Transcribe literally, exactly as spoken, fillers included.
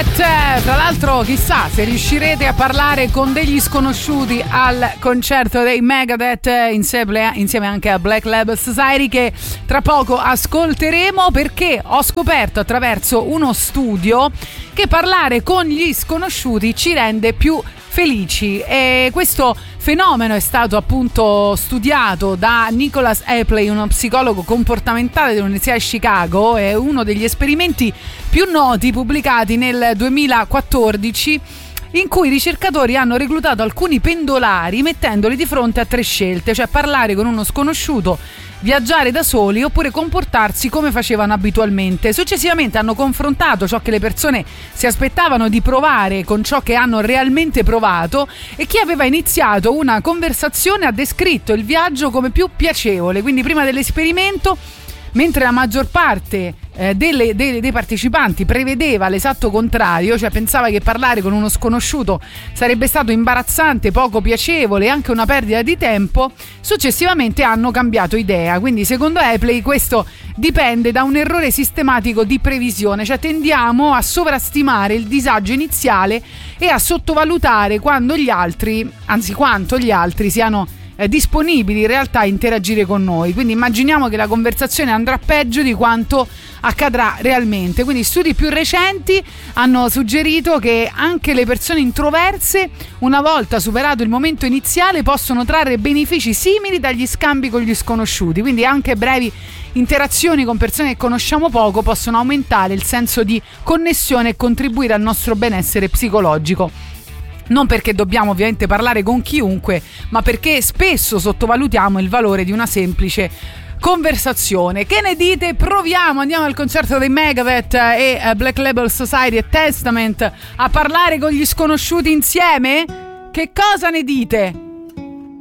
Megadeth. Tra l'altro chissà se riuscirete a parlare con degli sconosciuti al concerto dei Megadeth insieme, insieme anche a Black Label Society, che tra poco ascolteremo, perché ho scoperto attraverso uno studio che parlare con gli sconosciuti ci rende più felici, e questo fenomeno è stato appunto studiato da Nicholas Epley, uno psicologo comportamentale dell'Università di Chicago. È uno degli esperimenti più noti pubblicati nel duemilaquattordici, in cui i ricercatori hanno reclutato alcuni pendolari mettendoli di fronte a tre scelte, cioè parlare con uno sconosciuto, viaggiare da soli oppure comportarsi come facevano abitualmente. Successivamente hanno confrontato ciò che le persone si aspettavano di provare con ciò che hanno realmente provato, e chi aveva iniziato una conversazione ha descritto il viaggio come più piacevole. Quindi prima dell'esperimento, mentre la maggior parte eh, delle, dei, dei partecipanti prevedeva l'esatto contrario, cioè pensava che parlare con uno sconosciuto sarebbe stato imbarazzante, poco piacevole e anche una perdita di tempo, successivamente hanno cambiato idea. Quindi secondo Epley questo dipende da un errore sistematico di previsione, cioè tendiamo a sovrastimare il disagio iniziale e a sottovalutare quando gli altri, anzi quanto gli altri siano Eh, disponibili in realtà a interagire con noi. Quindi immaginiamo che la conversazione andrà peggio di quanto accadrà realmente. Quindi studi più recenti hanno suggerito che anche le persone introverse, una volta superato il momento iniziale, possono trarre benefici simili dagli scambi con gli sconosciuti. Quindi anche brevi interazioni con persone che conosciamo poco possono aumentare il senso di connessione e contribuire al nostro benessere psicologico. Non perché dobbiamo ovviamente parlare con chiunque, ma perché spesso sottovalutiamo il valore di una semplice conversazione. Che ne dite? Proviamo, andiamo al concerto dei Megadeth e Black Label Society e Testament a parlare con gli sconosciuti insieme? Che cosa ne dite?